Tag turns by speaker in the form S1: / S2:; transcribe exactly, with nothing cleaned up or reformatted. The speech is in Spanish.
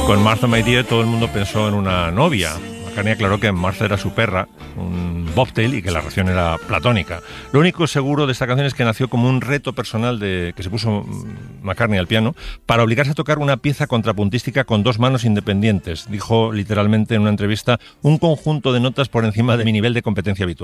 S1: Con Martha My Dear todo el mundo pensó en una novia. McCartney aclaró que Martha era su perra, un bobtail, y que la relación era platónica. Lo único seguro de esta canción es que nació como un reto personal de, que se puso McCartney al piano para obligarse a tocar una pieza contrapuntística con dos manos independientes. Dijo literalmente en una entrevista: un conjunto de notas por encima de mi nivel de competencia habitual.